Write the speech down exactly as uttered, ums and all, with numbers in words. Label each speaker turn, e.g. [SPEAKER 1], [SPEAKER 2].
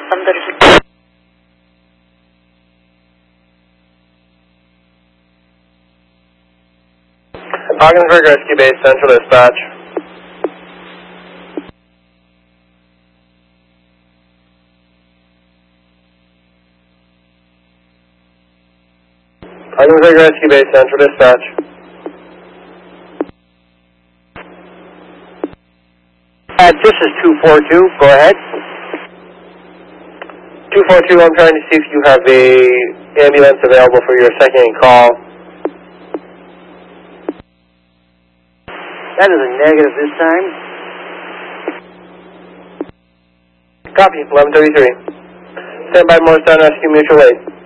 [SPEAKER 1] eleven thirty-six.
[SPEAKER 2] Ogdensburg Rescue Base, Central Dispatch. Ogdensburg Rescue Base, Central Dispatch.
[SPEAKER 3] Uh, this is two four two, go ahead.
[SPEAKER 2] two four two, I'm trying to see if you have a ambulance available for your second call.
[SPEAKER 3] That is a negative this time.
[SPEAKER 2] Copy, eleven thirty-three. Stand by, Morristown Rescue Mutual Aid.